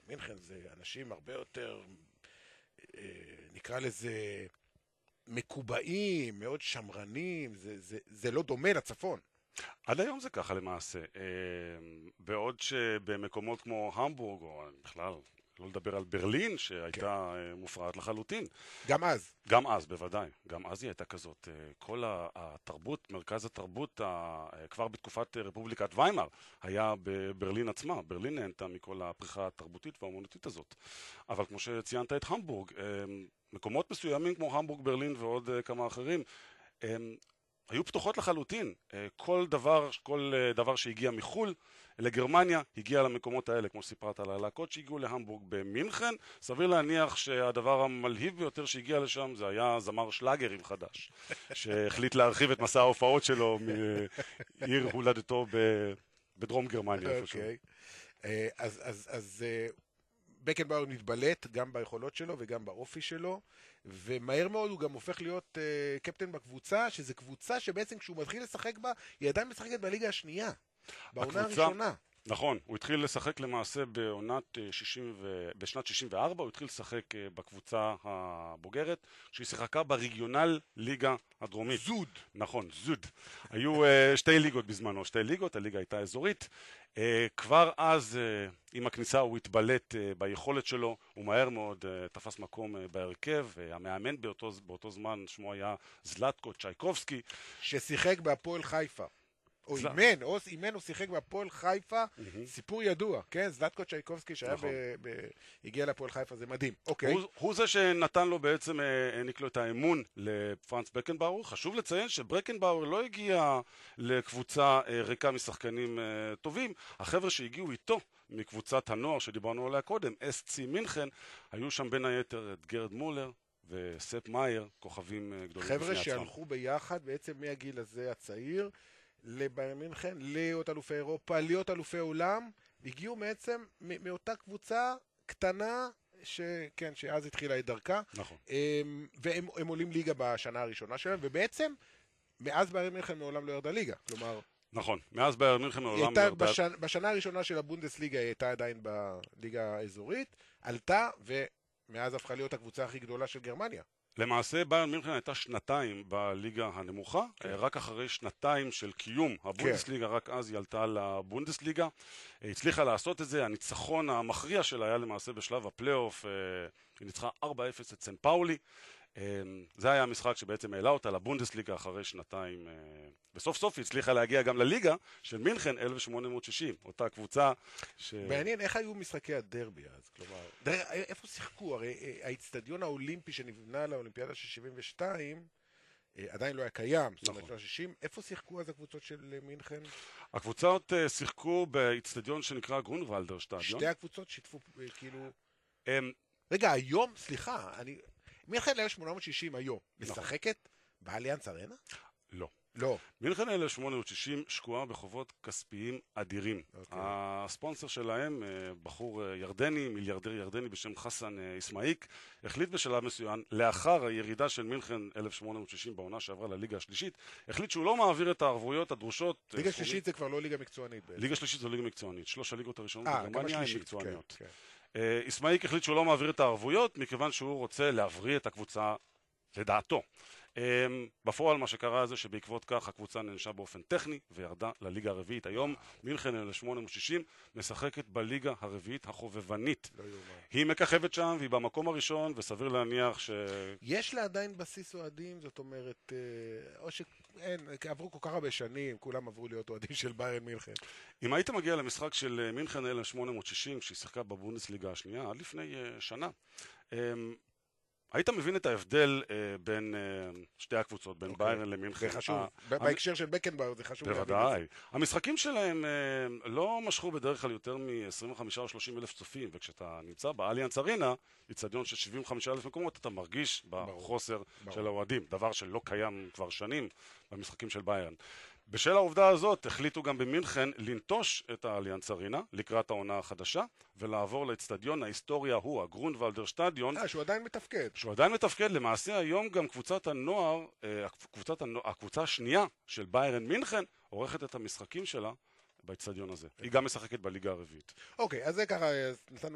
מינכן זה אנשים הרבה יותר, נקרא לזה, מקובעים, מאוד שמרנים, זה לא דומה לצפון. עד היום זה ככה למעשה, בעוד שבמקומות כמו המבורג, או בכלל, לא לדבר על ברלין, שהייתה מופרעת לחלוטין. גם אז. גם אז, בוודאי. גם אז היא הייתה כזאת. כל התרבות, מרכז התרבות, כבר בתקופת רפובליקת ויימאר, היה בברלין עצמה. ברלין נהנתה מכל הפריחה התרבותית והאומנותית הזאת. אבל כמו שציינת את המבורג, מקומות מסוימים כמו המבורג, ברלין ועוד כמה אחרים, היו פתוחות לחלוטין. כל דבר שהגיע מחול לגרמניה הגיע למקומות האלה, כמו שסיפרת על הלהקות שהגיעו להמבורג במינכן. סביר להניח שהדבר המלהיב ביותר שהגיע לשם זה היה זמר שלאגרים חדש, שהחליט להרחיב את מסע ההופעות שלו מעיר הולדתו בדרום גרמניה. אוקיי. אז בקנבאואר מתבלט גם ביכולות שלו וגם באופי שלו, ומהר מאוד הוא גם הופך להיות קפטן בקבוצה, שזו קבוצה שבעצם כשהוא מתחיל לשחק בה, היא עדיין משחקת בליגה השנייה, בעונה הראשונה. נכון, הוא התחיל לשחק למעשה בשנת 64, הוא התחיל לשחק בקבוצה הבוגרת, שהיא שיחקה בריגיונל ליגה הדרומית. זוד. נכון, זוד. היו שתי ליגות בזמנו, שתי ליגות, הליגה הייתה אזורית. כבר אז, עם הכניסה הוא התבלט ביכולת שלו, הוא מהר מאוד תפס מקום בהרכב, המאמן באותו זמן שמו היה זלטקו צ'ייקובסקי. ששיחק בהפועל חיפה. או אימן או שיחק בהפועל חיפה, סיפור ידוע, כן? זלטקו צ'ייקובסקי שהיה הגיע להפועל חיפה, זה מדהים. אוקיי. הוא זה שנתן לו בעצם, העניק לו את האמון לפרנץ בקנבאואר. חשוב לציין שבקנבאואר לא הגיע לקבוצה ריקה משחקנים טובים. החבר'ה שהגיעו איתו מקבוצת הנוער שדיברנו עליה קודם, SC מינכן, היו שם בין היתר את גרד מולר וספ מאייר, כוכבים גדולים. חבר'ה שהלכו ביחד בעצם מהגיל הזה הצעיר, לביירן מינכן, להיות אלופי אירופה, להיות אלופי עולם, הגיעו בעצם מאותה קבוצה קטנה, שאז התחילה את דרכה. נכון. והם עולים ליגה בשנה הראשונה שלהם, ובעצם, מאז ביירן מינכן מעולם לא ירדה ליגה. כלומר, נכון, מאז ביירן מינכן מעולם לא ירדה. בשנה הראשונה של הבונדסליגה היא הייתה עדיין בליגה האזורית, עלתה, ומאז הפכה להיות הקבוצה הכי גדולה של גרמניה. למעשה ביירן מינכן הייתה שנתיים בליגה הנמוכה, רק אחרי שנתיים של קיום הבונדסליגה, רק אז היא עלתה לבונדסליגה, היא הצליחה לעשות את זה, הניצחון המכריע שלה היה למעשה בשלב הפלייאוף, היא ניצחה 4-0 את סן פאולי, זה היה המשחק שבעצם העלה אותה לבונדסליגה אחרי שנתיים, בסוף סוף היא הצליחה להגיע גם לליגה של מינכן 1860, אותה קבוצה מעניין, איך היו משחקי הדרבי אז? כלומר, איפה שיחקו? הרי האצטדיון האולימפי שנבנה לאולימפיאדה של 72 עדיין לא היה קיים, זאת אומרת, 60, איפה שיחקו אז הקבוצות של מינכן? הקבוצות שיחקו באצטדיון שנקרא גרונוולדר שטדיון. שתי הקבוצות שיתפו כאילו... רגע, היום, סליחה, מינכן 1860 היום, משחקת באליאנס ארנה? לא. לא. מינכן 1860 שקועה בחובות כספיים אדירים. הספונסר שלהם, בחור ירדני, מיליארדר ירדני בשם חסן איסמאעיק, החליט בשלב מסוים, לאחר הירידה של מינכן 1860 בעונה שעברה לליגה השלישית, החליט שהוא לא מעביר את הערבויות הדרושות. ליגה שלישית זה כבר לא ליגה מקצוענית בעצם. ליגה שלישית זו ליגה מקצוענית. 3 הליגות הראשונות בגרמניה הן מקצועניות. איסמאעיק החליט שהוא לא מעביר את הערבויות, מכיוון שהוא רוצה להבריא את הקבוצה לדעתו. בפועל מה שקרה זה שבעקבות כך הקבוצה ננשה באופן טכני וירדה לליגה הרביעית. היום מינכן 1860 משחקת בליגה הרביעית החובבנית. היא מככבת שם והיא במקום הראשון, וסביר להניח יש לה עדיין בסיס אוהדים, זאת אומרת, או שאין, עברו כל כך הרבה שנים, כולם עברו להיות אוהדים של ביירן מינכן. אם היית מגיע למשחק של מינכן 1860 שהיא שיחקה בבונדסליגה השנייה עד לפני שנה, היית מבין את ההבדל בין שתי הקבוצות, בין ביירן למינכן. זה חשוב. בהקשר של בקנבאואר זה חשוב. בוודאי. המשחקים שלהם לא משכו בדרך כלל יותר מ-25 או 30 אלף צופים, וכשאתה נמצא באליאנס ארינה, אצטדיון של 75 אלף מקומות, אתה מרגיש בחוסר של האוהדים, דבר שלא קיים כבר שנים במשחקים של ביירן. בשל העובדה הזאת החליטו גם במינכן לנטוש את האליאנס ארינה לקראת העונה החדשה ולעבור לאצטדיון ההיסטוריה הוא, הגרונוולדר שטדיון. שהוא עדיין מתפקד. שהוא עדיין מתפקד. למעשה היום גם קבוצת הנוער, הקבוצה השנייה של ביירן מינכן עורכת את המשחקים שלה באצטדיון הזה. היא גם משחקת בליגה הרביעית. אוקיי, אז זה ככה נתנו